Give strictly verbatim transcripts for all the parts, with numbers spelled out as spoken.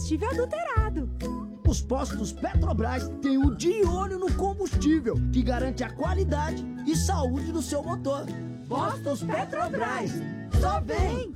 combustível adulterado. Os postos Petrobras têm o de olho no combustível, que garante a qualidade e saúde do seu motor. Postos Petrobras, só vem!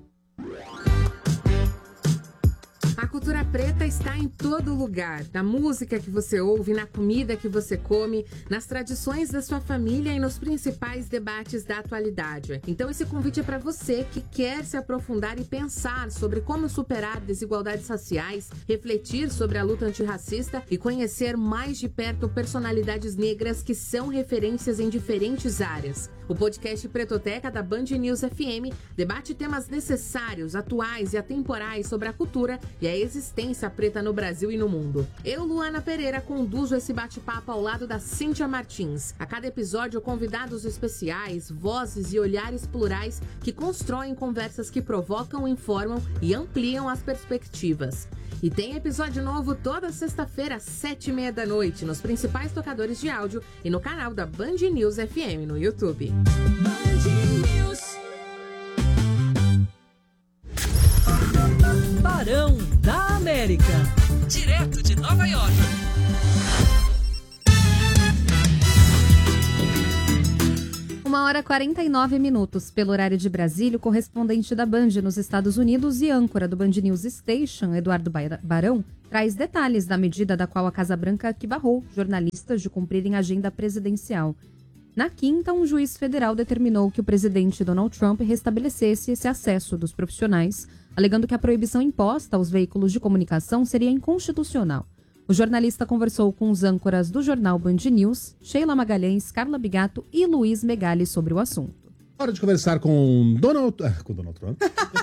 A cultura preta está em todo lugar, na música que você ouve, na comida que você come, nas tradições da sua família e nos principais debates da atualidade. Então esse convite é para você que quer se aprofundar e pensar sobre como superar desigualdades raciais, refletir sobre a luta antirracista e conhecer mais de perto personalidades negras que são referências em diferentes áreas. O podcast Pretoteca da Band News F M debate temas necessários, atuais e atemporais sobre a cultura e a existência preta no Brasil e no mundo. Eu, Luana Pereira, conduzo esse bate-papo ao lado da Cíntia Martins. A cada episódio, convidados especiais, vozes e olhares plurais que constroem conversas que provocam, informam e ampliam as perspectivas. E tem episódio novo toda sexta-feira às sete e meia da noite nos principais tocadores de áudio e no canal da Band News F M no YouTube. Band News. Barão da América, direto de Nova York. Uma hora e quarenta e nove minutos, pelo horário de Brasília, o correspondente da Band nos Estados Unidos e âncora do Band News Station, Eduardo Barão, traz detalhes da medida da qual a Casa Branca que barrou jornalistas de cumprirem a agenda presidencial. Na quinta, um juiz federal determinou que o presidente Donald Trump restabelecesse esse acesso dos profissionais, alegando que a proibição imposta aos veículos de comunicação seria inconstitucional. O jornalista conversou com os âncoras do jornal Band News, Sheila Magalhães, Carla Bigato e Luiz Megali sobre o assunto. Hora de conversar com Donald, ah, com Donald Trump.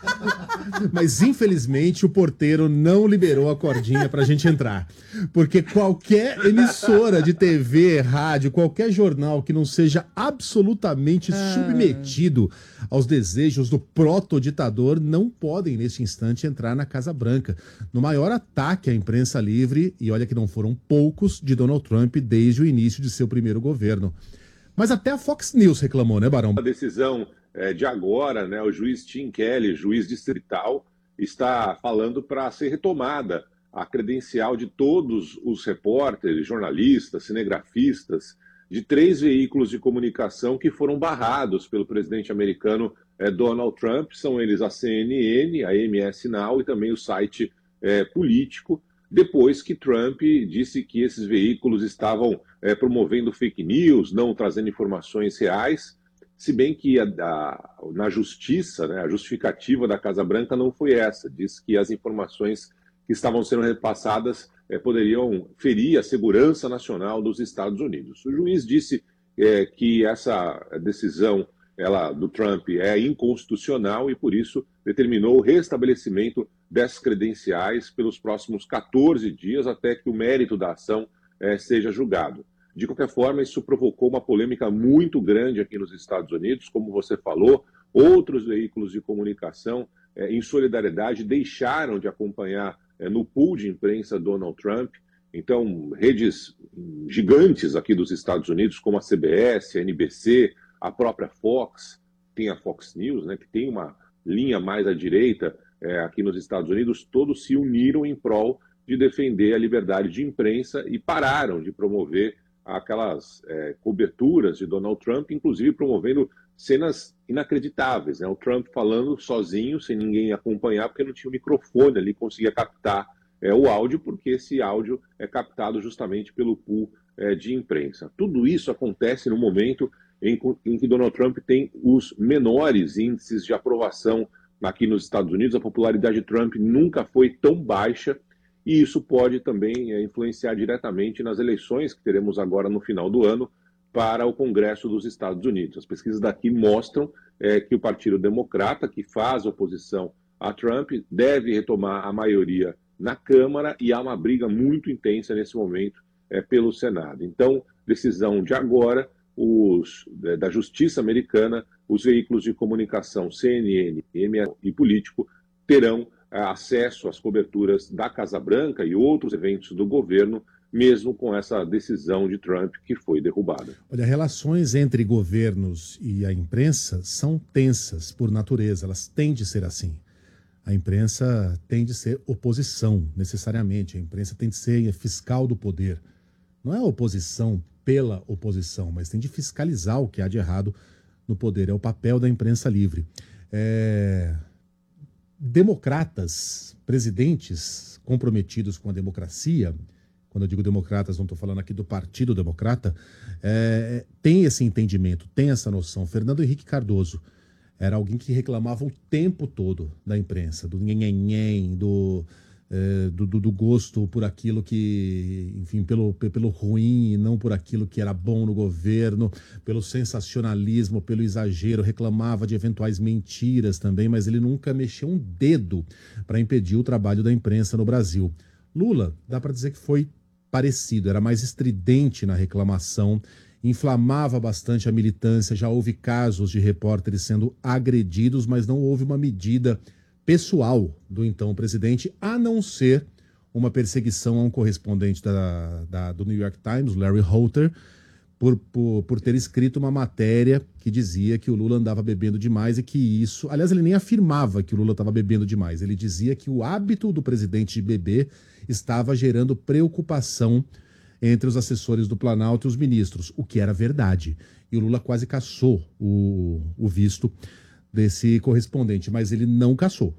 Mas, infelizmente, o porteiro não liberou a cordinha pra gente entrar. Porque qualquer emissora de T V, rádio, qualquer jornal que não seja absolutamente ah. submetido aos desejos do proto-ditador não podem, neste instante, entrar na Casa Branca. No maior ataque à imprensa livre, e olha que não foram poucos, de Donald Trump desde o início de seu primeiro governo. Mas até a Fox News reclamou, né, Barão? A decisão é, de agora, né, o juiz Tim Kelly, juiz distrital, está falando para ser retomada a credencial de todos os repórteres, jornalistas, cinegrafistas, de três veículos de comunicação que foram barrados pelo presidente americano é, Donald Trump. São eles a C N N, a M S Now e também o site é, político, depois que Trump disse que esses veículos estavam é, promovendo fake news, não trazendo informações reais, se bem que a, a, na justiça, né, a justificativa da Casa Branca não foi essa, diz que as informações que estavam sendo repassadas é, poderiam ferir a segurança nacional dos Estados Unidos. O juiz disse é, que essa decisão ela, do Trump é inconstitucional e, por isso, determinou o restabelecimento dessas credenciais pelos próximos quatorze dias até que o mérito da ação é, seja julgado. De qualquer forma, isso provocou uma polêmica muito grande aqui nos Estados Unidos. Como você falou, outros veículos de comunicação, é, em solidariedade, deixaram de acompanhar é, no pool de imprensa Donald Trump. Então, redes gigantes aqui dos Estados Unidos, como a C B S, a N B C, a própria Fox, tem a Fox News, né, que tem uma linha mais à direita é, aqui nos Estados Unidos, todos se uniram em prol de defender a liberdade de imprensa e pararam de promover aquelas é, coberturas de Donald Trump, inclusive promovendo cenas inacreditáveis, né? O Trump falando sozinho, sem ninguém acompanhar, porque não tinha o microfone ali, conseguia captar é, o áudio, porque esse áudio é captado justamente pelo pool é, de imprensa. Tudo isso acontece no momento em, em que Donald Trump tem os menores índices de aprovação aqui nos Estados Unidos. A popularidade de Trump nunca foi tão baixa, e isso pode também é, influenciar diretamente nas eleições que teremos agora no final do ano para o Congresso dos Estados Unidos. As pesquisas daqui mostram é, que o Partido Democrata, que faz oposição a Trump, deve retomar a maioria na Câmara, e há uma briga muito intensa nesse momento é, pelo Senado. Então, decisão de agora, os, é, da Justiça Americana, os veículos de comunicação C N N, M S e Político terão é, acesso às coberturas da Casa Branca e outros eventos do governo, mesmo com essa decisão de Trump que foi derrubada. Olha, relações entre governos e a imprensa são tensas por natureza, elas têm de ser assim. A imprensa tem de ser oposição, necessariamente. A imprensa tem de ser fiscal do poder. Não é oposição pela oposição, mas tem de fiscalizar o que há de errado no poder. É o papel da imprensa livre. É... Democratas, presidentes comprometidos com a democracia, quando eu digo democratas, não estou falando aqui do Partido Democrata, é... tem esse entendimento, tem essa noção. Fernando Henrique Cardoso era alguém que reclamava o tempo todo da imprensa, do nhenhenhen, do, é, do, do, do gosto por aquilo que, enfim, pelo, pelo ruim e não por aquilo que era bom no governo, pelo sensacionalismo, pelo exagero, reclamava de eventuais mentiras também, mas ele nunca mexeu um dedo para impedir o trabalho da imprensa no Brasil. Lula, dá para dizer que foi parecido, era mais estridente na reclamação, inflamava bastante a militância, já houve casos de repórteres sendo agredidos, mas não houve uma medida pessoal do então presidente, a não ser uma perseguição a um correspondente da, da, do New York Times, Larry Holter, por, por, por ter escrito uma matéria que dizia que o Lula andava bebendo demais e que isso... Aliás, ele nem afirmava que o Lula estava bebendo demais, ele dizia que o hábito do presidente de beber estava gerando preocupação entre os assessores do Planalto e os ministros, o que era verdade. E o Lula quase cassou o, o visto desse correspondente, mas ele não cassou.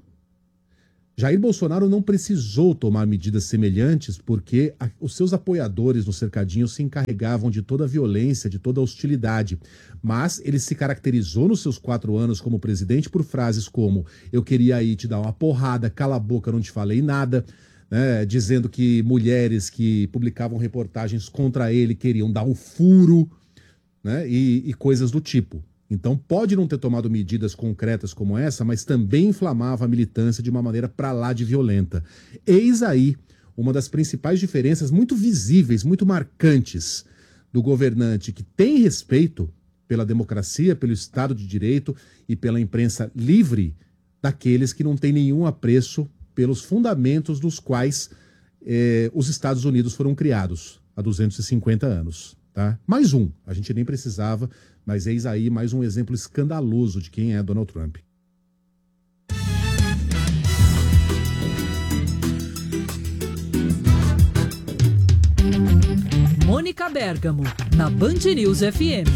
Jair Bolsonaro não precisou tomar medidas semelhantes porque a, os seus apoiadores no cercadinho se encarregavam de toda a violência, de toda a hostilidade. Mas ele se caracterizou nos seus quatro anos como presidente por frases como: eu queria ir te dar uma porrada, cala a boca, não te falei nada. Né, dizendo que mulheres que publicavam reportagens contra ele queriam dar um furo, né, e, e coisas do tipo. Então pode não ter tomado medidas concretas como essa, mas também inflamava a militância de uma maneira para lá de violenta. Eis aí uma das principais diferenças muito visíveis, muito marcantes do governante que tem respeito pela democracia, pelo Estado de Direito e pela imprensa livre, daqueles que não têm nenhum apreço pelos fundamentos dos quais eh, os Estados Unidos foram criados há duzentos e cinquenta anos. Tá? Mais um, a gente nem precisava, mas eis aí mais um exemplo escandaloso de quem é Donald Trump. Mônica Bergamo, na Band News F M.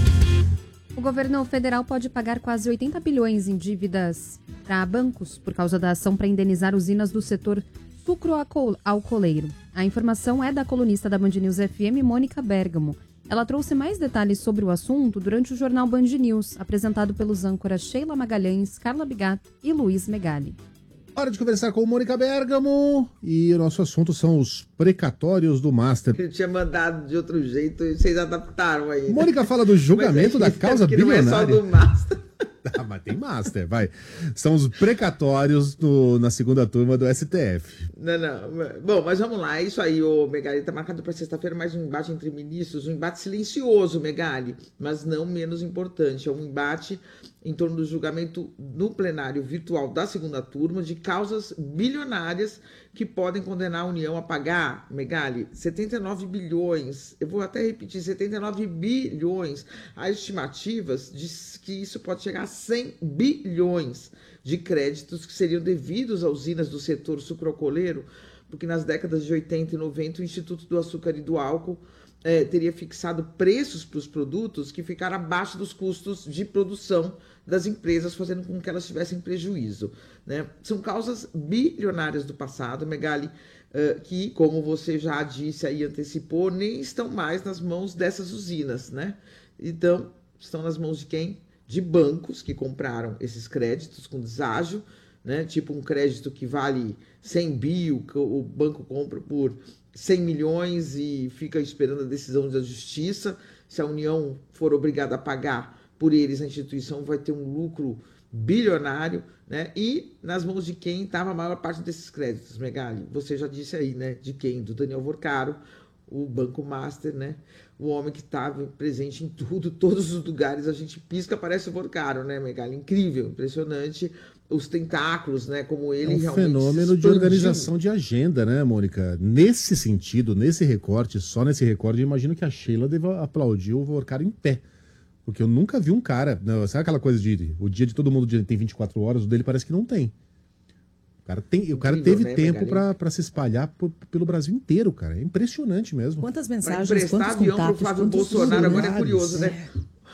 O governo federal pode pagar quase oitenta bilhões em dívidas para bancos por causa da ação para indenizar usinas do setor sucroalcooleiro. A informação é da colunista da Band News F M, Mônica Bergamo. Ela trouxe mais detalhes sobre o assunto durante o jornal Band News, apresentado pelos âncoras Sheila Magalhães, Carla Bigato e Luiz Megali. Hora de conversar com Mônica Bergamo, e o nosso assunto são os precatórios do Master. Eu tinha mandado de outro jeito e vocês adaptaram aí. Mônica fala do julgamento da causa bilionária. Não é só do Master. Ah, mas tem Master, vai. São os precatórios no, na segunda turma do S T F. Não, não. Bom, mas vamos lá. É isso aí, ô Megali. Tá marcado para sexta-feira mais um embate entre ministros. Um embate silencioso, Megali, mas não menos importante. É um embate em torno do julgamento no plenário virtual da segunda turma de causas bilionárias que podem condenar a União a pagar, Megali, setenta e nove bilhões. Eu vou até repetir, setenta e nove bilhões. Há estimativas de que isso pode chegar a cem bilhões de créditos que seriam devidos a usinas do setor sucroalcooleiro, porque nas décadas de oitenta e noventa o Instituto do Açúcar e do Álcool eh, teria fixado preços para os produtos que ficaram abaixo dos custos de produção das empresas, fazendo com que elas tivessem prejuízo. Né? São causas bilionárias do passado, Megali, uh, que, como você já disse aí, antecipou, nem estão mais nas mãos dessas usinas. Né? Então, estão nas mãos de quem? De bancos que compraram esses créditos com deságio, né? Tipo um crédito que vale cem bi, que o banco compra por cem milhões e fica esperando a decisão da justiça. Se a União for obrigada a pagar por eles, a instituição vai ter um lucro bilionário, né? E nas mãos de quem estava a maior parte desses créditos, Megali? Você já disse aí, né? De quem? Do Daniel Vorcaro, o Banco Master, né? O homem que estava presente em tudo, todos os lugares, a gente pisca, parece o Vorcaro, né, Megali? Incrível, impressionante, os tentáculos, né, como ele é um realmente fenômeno de organização de agenda, né, Mônica? Nesse sentido, nesse recorte, só nesse recorte, eu imagino que a Sheila deva aplaudir o Vorcaro em pé. Porque eu nunca vi um cara... Não, sabe aquela coisa de... O dia de todo mundo tem vinte e quatro horas, o dele parece que não tem. O cara, tem, o cara Incrível, teve né, tempo Megali? para se espalhar por- pelo Brasil inteiro, cara. É impressionante mesmo. Quantas Para mensagens, emprestar quantos avião pro contatos, Flávio quantos Bolsonaro, agora é celulares. curioso, né?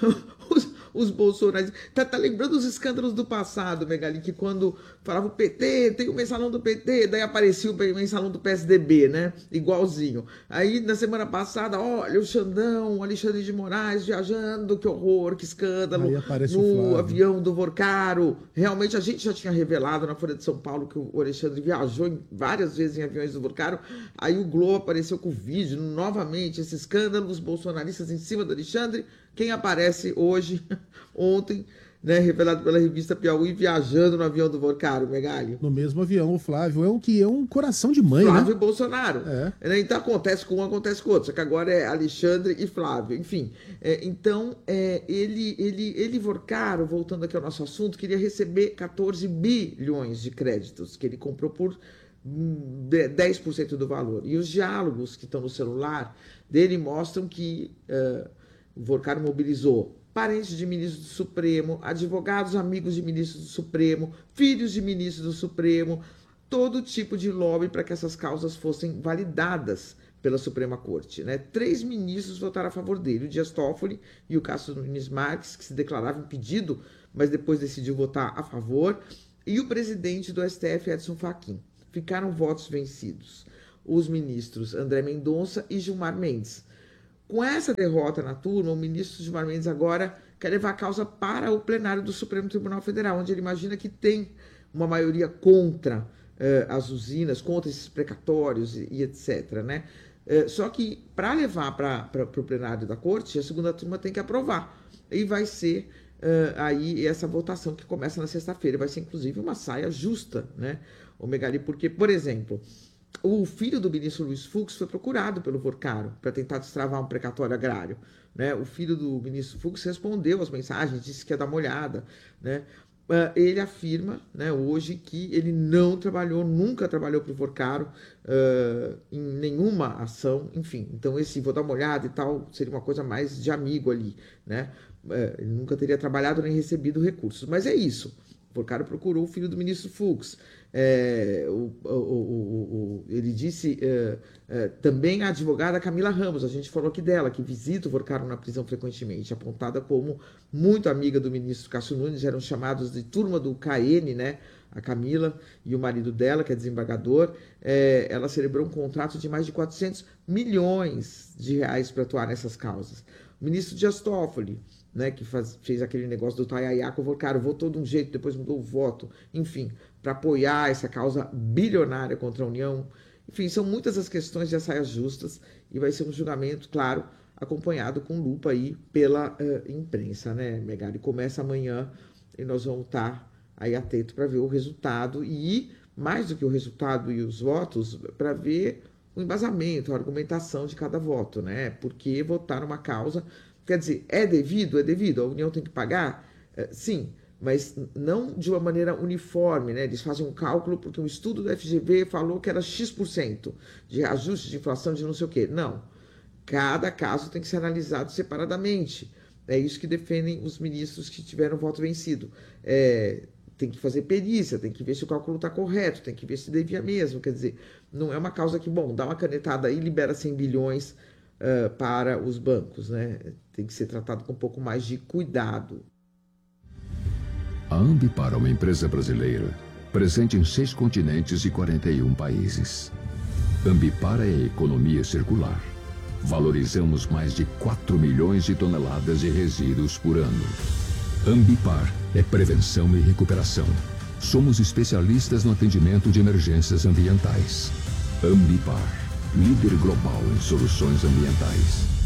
Os, os bolsonaristas. Tá, tá lembrando os escândalos do passado, Megali, que quando falava o P T, tem o mensalão do P T, daí aparecia o mensalão do P S D B, né? Igualzinho. Aí na semana passada, olha, o Xandão, o Alexandre de Moraes viajando, que horror, que escândalo. Aí aparece o no Flávio. avião do Vorcaro. Realmente a gente já tinha revelado na Folha de São Paulo que o Alexandre viajou em- várias vezes em aviões do Vorcaro. Aí o Globo apareceu com o vídeo, novamente, esse escândalo, os bolsonaristas em cima do Alexandre. Quem aparece hoje, ontem, né, revelado pela revista Piauí, viajando no avião do Vorcaro, Megali? No mesmo avião, o Flávio é um que é um coração de mãe, Flávio né? Bolsonaro. É. Né, Então acontece com um, acontece com outro. Só que agora é Alexandre e Flávio. Enfim, é, então é, ele, ele, ele, Vorcaro, voltando aqui ao nosso assunto, queria receber catorze bilhões de créditos que ele comprou por hum, de- dez por cento do valor. E os diálogos que estão no celular dele mostram que eh, o Vorcaro mobilizou parentes de ministros do Supremo, advogados amigos de ministros do Supremo, filhos de ministros do Supremo, todo tipo de lobby para que essas causas fossem validadas pela Suprema Corte. Né? Três ministros votaram a favor dele, o Dias Toffoli e o Cássio Nunes Marques, que se declaravam impedido, mas depois decidiu votar a favor, e o presidente do S T F, Edson Fachin. Ficaram votos vencidos. Os ministros André Mendonça e Gilmar Mendes. Com essa derrota na turma, o ministro Gilmar Mendes agora quer levar a causa para o plenário do Supremo Tribunal Federal, onde ele imagina que tem uma maioria contra eh, as usinas, contra esses precatórios e, e etcétera. Né? Eh, só que para levar para o plenário da corte, a segunda turma tem que aprovar. E vai ser eh, aí essa votação que começa na sexta-feira. Vai ser inclusive uma saia justa, né, o Megali, porque, por exemplo, o filho do ministro Luiz Fux foi procurado pelo Vorcaro para tentar destravar um precatório agrário. Né? O filho do ministro Fux respondeu às mensagens, disse que ia dar uma olhada. Né? Uh, ele afirma, né, hoje que ele não trabalhou, nunca trabalhou para o Vorcaro uh, em nenhuma ação, enfim. Então esse vou dar uma olhada e tal seria uma coisa mais de amigo ali. Né? Uh, ele nunca teria trabalhado nem recebido recursos. Mas é isso. O Vorcaro procurou o filho do ministro Fux. É, o, o, o, o, ele disse é, é, também a advogada Camila Ramos, a gente falou aqui dela, que visita o Vorcaro na prisão frequentemente, apontada como muito amiga do ministro Cássio Nunes, eram chamados de turma do K N, né? A Camila e o marido dela, que é desembargador. É, ela celebrou um contrato de mais de quatrocentos milhões de reais para atuar nessas causas. O ministro Dias Toffoli, né, que faz, fez aquele negócio do Taiaiá com o Vorcaro, votou de um jeito, depois mudou o voto, enfim, para apoiar essa causa bilionária contra a União. Enfim, são muitas as questões de saias justas e vai ser um julgamento, claro, acompanhado com lupa aí pela uh, imprensa, né, Megali? Começa amanhã e nós vamos estar aí atento para ver o resultado e, mais do que o resultado e os votos, para ver o embasamento, a argumentação de cada voto, né? Porque votar uma causa, quer dizer, é devido? É devido? A União tem que pagar? É, sim, mas não de uma maneira uniforme, né? Eles fazem um cálculo porque um estudo da F G V falou que era X por cento de ajuste de inflação de não sei o quê. Não. Cada caso tem que ser analisado separadamente. É isso que defendem os ministros que tiveram voto vencido. É, tem que fazer perícia, tem que ver se o cálculo está correto, tem que ver se devia mesmo. Quer dizer, não é uma causa que, bom, dá uma canetada aí e libera cem bilhões uh, para os bancos, né? Tem que ser tratado com um pouco mais de cuidado. A Ambipar é uma empresa brasileira, presente em seis continentes e quarenta e um países. Ambipar é a economia circular. Valorizamos mais de quatro milhões de toneladas de resíduos por ano. Ambipar é prevenção e recuperação. Somos especialistas no atendimento de emergências ambientais. Ambipar, líder global em soluções ambientais.